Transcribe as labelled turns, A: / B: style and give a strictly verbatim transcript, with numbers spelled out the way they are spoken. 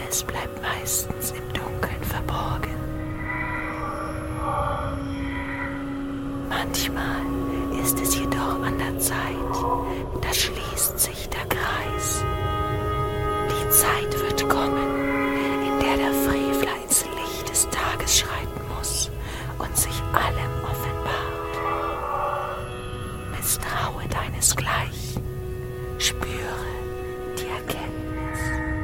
A: Es bleibt meistens im Dunkeln verborgen. Manchmal ist es jedoch an der Zeit, da schließt sich der Kreis. Die Zeit